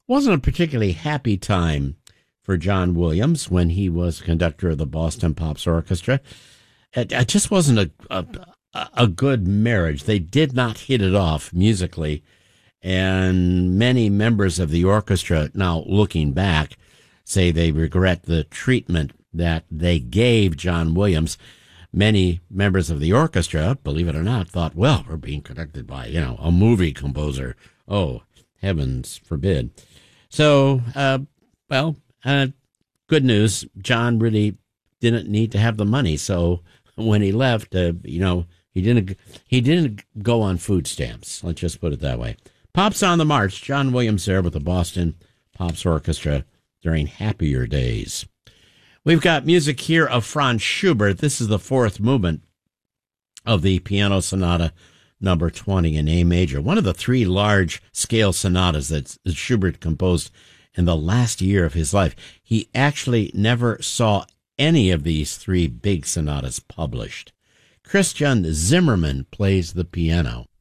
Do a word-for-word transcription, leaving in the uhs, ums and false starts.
Wasn't a particularly happy time for John Williams when he was conductor of the Boston Pops Orchestra. It, it just wasn't a, a a good marriage. They did not hit it off musically, and many members of the orchestra, now looking back, say they regret the treatment that they gave John Williams. Many members of the orchestra, believe it or not, thought, well, we're being conducted by, you know, a movie composer. Oh, heavens forbid. So, uh, well, uh, good news. John really didn't need to have the money. So when he left, uh, you know, he didn't, he didn't go on food stamps. Let's just put it that way. Pops on the March. John Williams there with the Boston Pops Orchestra during happier days. We've got music here of Franz Schubert. This is the fourth movement of the Piano Sonata number twenty in A major, one of the three large-scale sonatas that Schubert composed in the last year of his life. He actually never saw any of these three big sonatas published. Christian Zimmermann plays the piano.